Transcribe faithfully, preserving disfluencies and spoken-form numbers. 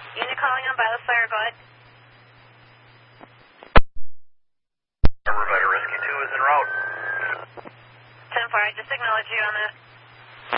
Unit calling on Violet Flare, go ahead. Riverhead Rescue two is en route. ten four, I just acknowledge you on that.